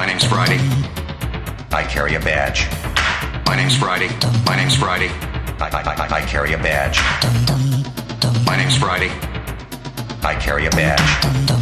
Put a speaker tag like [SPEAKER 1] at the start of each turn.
[SPEAKER 1] My name's Friday. I carry a badge. My name's Friday. My name's Friday. I carry a badge. My name's Friday. I carry a badge.